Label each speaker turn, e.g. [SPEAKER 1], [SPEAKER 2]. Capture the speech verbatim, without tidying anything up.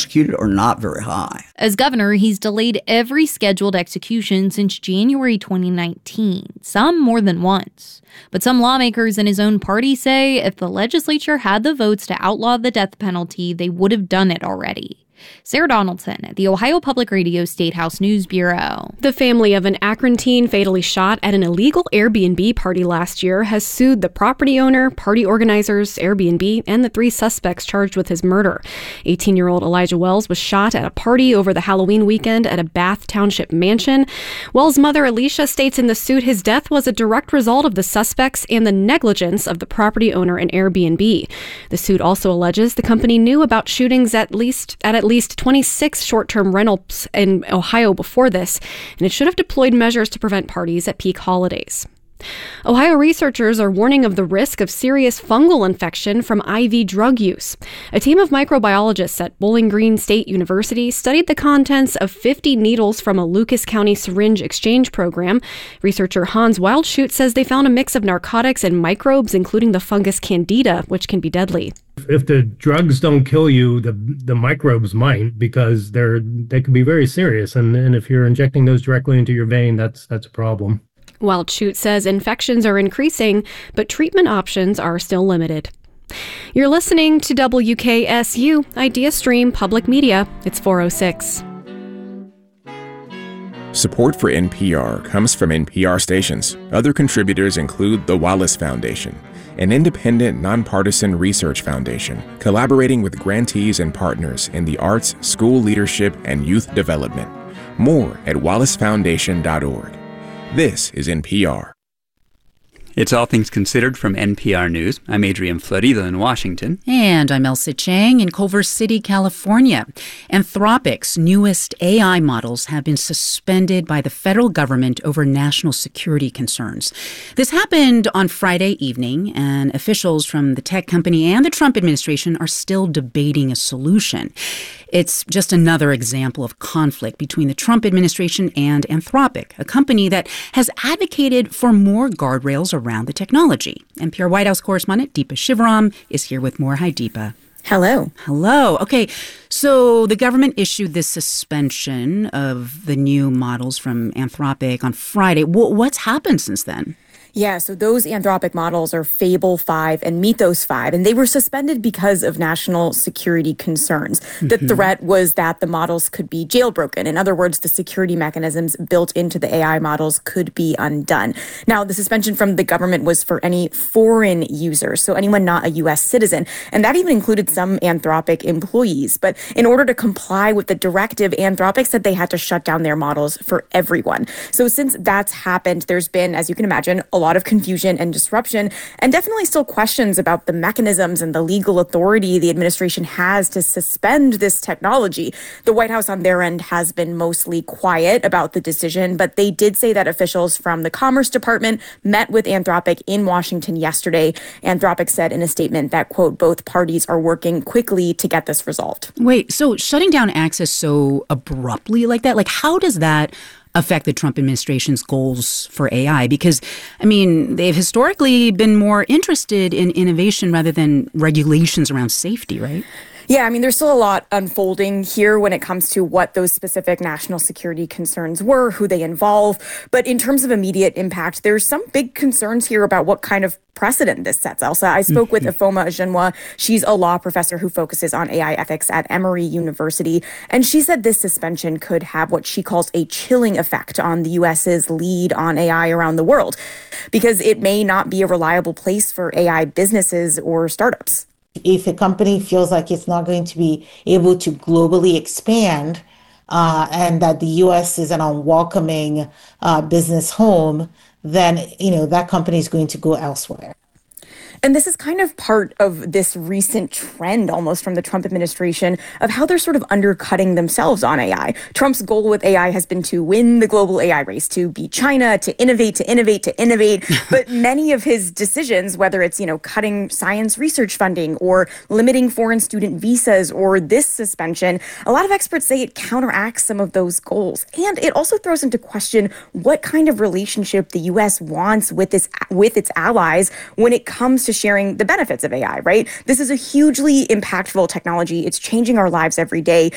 [SPEAKER 1] executed are not very high.
[SPEAKER 2] As governor, he's delayed every scheduled execution since January twenty nineteen, some more than once. But some lawmakers in his own party say if the legislature had the votes to outlaw the death penalty, they would have done it already. Sarah Donaldson at the Ohio Public Radio State House News Bureau.
[SPEAKER 3] The family of an Akron teen fatally shot at an illegal Airbnb party last year has sued the property owner, party organizers, Airbnb, and the three suspects charged with his murder. eighteen-year-old Elijah Wells was shot at a party over the Halloween weekend at a Bath Township mansion. Wells' mother, Alicia, states in the suit his death was a direct result of the suspects and the negligence of the property owner and Airbnb. The suit also alleges the company knew about shootings at least at at least twenty-six short-term rentals in Ohio before this, and it should have deployed measures to prevent parties at peak holidays. Ohio researchers are warning of the risk of serious fungal infection from I V drug use. A team of microbiologists at Bowling Green State University studied the contents of fifty needles from a Lucas County syringe exchange program. Researcher Hans Wildschutt says they found a mix of narcotics and microbes, including the fungus Candida, which can be deadly.
[SPEAKER 4] If the drugs don't kill you, the the microbes might, because they're they can be very serious. And, and if you're injecting those directly into your vein, that's that's a problem.
[SPEAKER 3] Wildschutt says infections are increasing, but treatment options are still limited. You're listening to W K S U, Idea Stream Public Media. It's four oh six.
[SPEAKER 5] Support for N P R comes from N P R stations. Other contributors include the Wallace Foundation, an independent, nonpartisan research foundation collaborating with grantees and partners in the arts, school leadership, and youth development. More at wallace foundation dot org. This is N P R.
[SPEAKER 6] It's All Things Considered from N P R News. I'm Adrian Florido in Washington.
[SPEAKER 7] And I'm Elsa Chang in Culver City, California. Anthropic's newest A I models have been suspended by the federal government over national security concerns. This happened on Friday evening, and officials from the tech company and the Trump administration are still debating a solution. It's just another example of conflict between the Trump administration and Anthropic, a company that has advocated for more guardrails around the technology. N P R White House correspondent Deepa Shivaram is here with more. Hi, Deepa.
[SPEAKER 8] Hello.
[SPEAKER 7] Hello. Okay, so the government issued this suspension of the new models from Anthropic on Friday. W- what's happened since then?
[SPEAKER 8] Yeah, so those Anthropic models are Fable five and Mythos five, and they were suspended because of national security concerns. The mm-hmm. threat was that the models could be jailbroken. In other words, the security mechanisms built into the A I models could be undone. Now, the suspension from the government was for any foreign users, so anyone not a U S citizen, and that even included some Anthropic employees. But in order to comply with the directive, Anthropic said they had to shut down their models for everyone. So since that's happened, there's been, as you can imagine, a lot of confusion and disruption, and definitely still questions about the mechanisms and the legal authority the administration has to suspend this technology. The White House on their end has been mostly quiet about the decision, but they did say that officials from the Commerce Department met with Anthropic in Washington yesterday. Anthropic said in a statement that, quote, both parties are working quickly to get this resolved.
[SPEAKER 7] Wait, so shutting down access so abruptly like that, like how does that affect the Trump administration's goals for A I? Because, I mean, they've historically been more interested in innovation rather than regulations around safety, right?
[SPEAKER 8] Yeah, I mean, there's still a lot unfolding here when it comes to what those specific national security concerns were, who they involve. But in terms of immediate impact, there's some big concerns here about what kind of precedent this sets, Elsa. I spoke with Ifeoma Ajunwa. She's a law professor who focuses on A I ethics at Emory University. And she said this suspension could have what she calls a chilling effect on the U S's lead on A I around the world, because it may not be a reliable place for A I businesses or startups.
[SPEAKER 9] If a company feels like it's not going to be able to globally expand uh, and that the U S is an unwelcoming uh, business home, then, you know, that company is going to go elsewhere.
[SPEAKER 8] And this is kind of part of this recent trend almost from the Trump administration of how they're sort of undercutting themselves on A I. Trump's goal with A I has been to win the global A I race, to beat China, to innovate, to innovate, to innovate. But many of his decisions, whether it's, you know, cutting science research funding or limiting foreign student visas or this suspension, a lot of experts say it counteracts some of those goals. And it also throws into question what kind of relationship the U S wants with this, with its allies when it comes to to sharing the benefits of A I, right? This is a hugely impactful technology. It's changing our lives every day.